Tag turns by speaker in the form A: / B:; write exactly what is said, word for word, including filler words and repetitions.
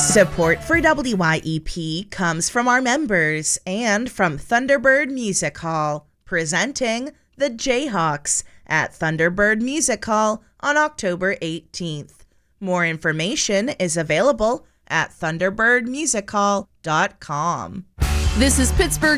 A: Support for W Y E P comes from our members and from Thunderbird Music Hall, presenting the Jayhawks at Thunderbird Music Hall on October eighteenth. More information is available at thunderbird music hall dot com.
B: This is Pittsburgh